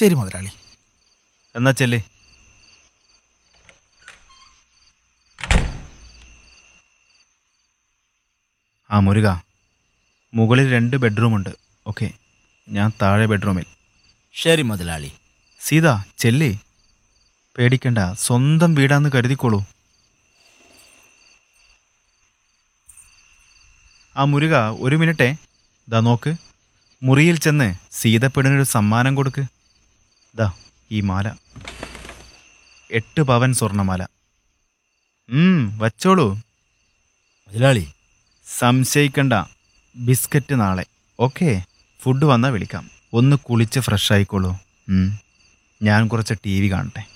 ശരി മുതലാളി. എന്നാ ചെല്ലേ. ആ മുരുക, മുകളിൽ 2 ബെഡ്റൂമുണ്ട്. ഓക്കെ, ഞാൻ താഴെ ബെഡ്റൂമിൽ. ശരി മുതലാളി. സീത, ചെല്ലേ. പേടിക്കണ്ട, സ്വന്തം വീടാന്ന് കരുതിക്കോളൂ. ആ മുരുക, ഒരു മിനിറ്റേ. ദാ നോക്ക്, മുറിയിൽ ചെന്ന് സീതപ്പെടിനൊരു സമ്മാനം കൊടുക്ക്. ദാ ഈ മാല, 8 പവൻ സ്വർണ്ണമാല. വച്ചോളൂ. മുതലാളി. സംശയിക്കണ്ട. ബിസ്ക്കറ്റ് നാളെ. ഓക്കെ, ഫുഡ് വന്നാൽ വിളിക്കാം. ഒന്ന് കുളിച്ച് ഫ്രഷ് ആയിക്കോളൂ. ഞാൻ കുറച്ച് TV കാണട്ടെ.